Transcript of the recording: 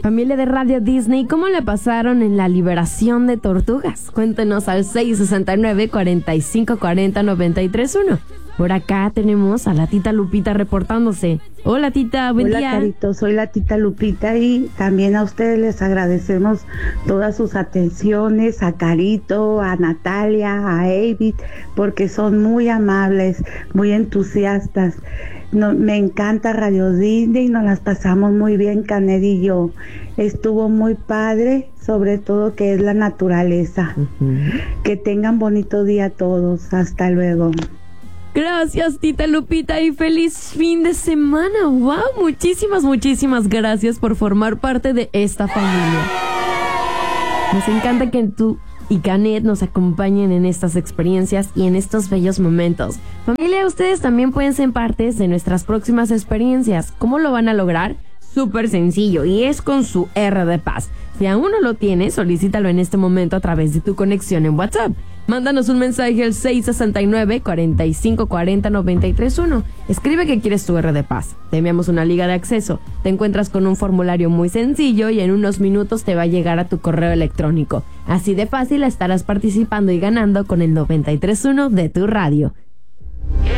Familia de Radio Disney, ¿cómo le pasaron en la liberación de tortugas? Cuéntenos al 669-4540-931. Por acá tenemos a la tita Lupita reportándose. Hola, tita, buen día. Hola, Carito, soy la tita Lupita y también a ustedes les agradecemos todas sus atenciones, a Carito, a Natalia, a David, porque son muy amables, muy entusiastas. Me encanta Radio Disney, nos las pasamos muy bien, Canet y yo. Estuvo muy padre, sobre todo que es la naturaleza. Que tengan bonito día todos, hasta luego. Gracias, tita Lupita, y feliz fin de semana. ¡Wow! Muchísimas gracias por formar parte de esta familia. Nos encanta que tú y Canet nos acompañen en estas experiencias y en estos bellos momentos. Familia, ustedes también pueden ser partes de nuestras próximas experiencias. ¿Cómo lo van a lograr? Súper sencillo, y es con su R de Paz. Si aún no lo tienes, solicítalo en este momento a través de tu conexión en WhatsApp. Mándanos un mensaje al 669-4540-931. Escribe que quieres tu R de Paz. Te enviamos una liga de acceso. Te encuentras con un formulario muy sencillo y en unos minutos te va a llegar a tu correo electrónico. Así de fácil estarás participando y ganando con el 93.1 de tu radio.